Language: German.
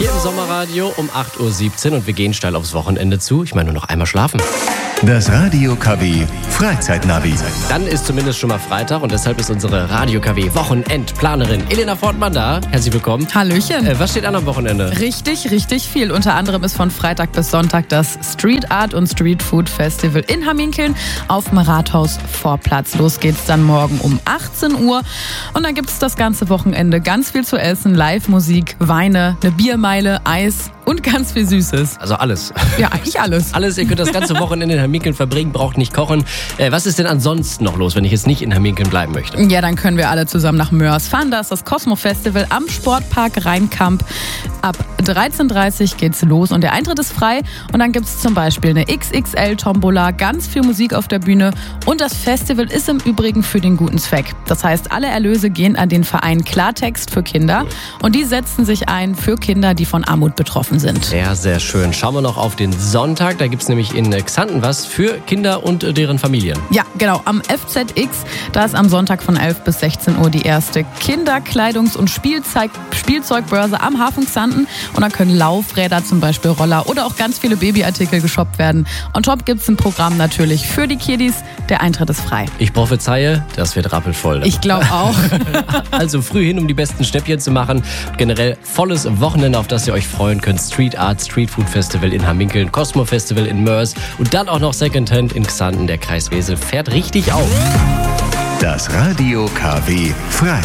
Hier im Sommerradio um 8.17 Uhr und wir gehen steil aufs Wochenende zu. Ich meine, nur noch einmal schlafen. Das Radio KW Freizeitnavi. Dann ist zumindest schon mal Freitag und deshalb ist unsere Radio KW Wochenendplanerin Elena Fortmann da. Herzlich willkommen. Hallöchen. Was steht an am Wochenende? Richtig viel. Unter anderem ist von Freitag bis Sonntag das Street Art und Street Food Festival in Hamminkeln auf dem Rathausvorplatz. Los geht's dann morgen um 18 Uhr. Und dann gibt's das ganze Wochenende ganz viel zu essen, Live-Musik, Weine, eine Biermeile, Eis und ganz viel Süßes. Also alles. Ja, eigentlich alles. Alles, ihr könnt das ganze Wochenende in Hamminkeln verbringen, braucht nicht kochen. Was ist denn ansonsten noch los, wenn ich jetzt nicht in Hamminkeln bleiben möchte? Ja, dann können wir alle zusammen nach Mörs fahren. Da ist das Cosmo Festival am Sportpark Rheinkamp. Ab 13.30 Uhr geht's los und der Eintritt ist frei. Und dann gibt's zum Beispiel eine XXL-Tombola, ganz viel Musik auf der Bühne. Und das Festival ist im Übrigen für den guten Zweck. Das heißt, alle Erlöse gehen an den Verein Klartext für Kinder. Und die setzen sich ein für Kinder, die von Armut betroffen sind. Ja, sehr schön. Schauen wir noch auf den Sonntag. Da gibt's nämlich in Xanten was für Kinder und deren Familien. Ja, genau. Am FZX, da ist am Sonntag von 11 bis 16 Uhr die erste Kinderkleidungs- und Spielzeugbörse am Hafen Xanten. Und da können Laufräder, zum Beispiel Roller oder auch ganz viele Babyartikel geshoppt werden. On top gibt's ein Programm natürlich für die Kiddies. Der Eintritt ist frei. Ich prophezeie, das wird rappelvoll. Ich glaube auch. Also früh hin, um die besten Schnäppchen zu machen. Generell volles Wochenende, auf das ihr euch freuen könnt. Street Art, Street Food Festival in Hamminkeln, Cosmo Festival in Mörs und dann auch noch Secondhand in Xanten. Der Kreis Wesel fährt richtig auf. Das Radio KW Freizeit.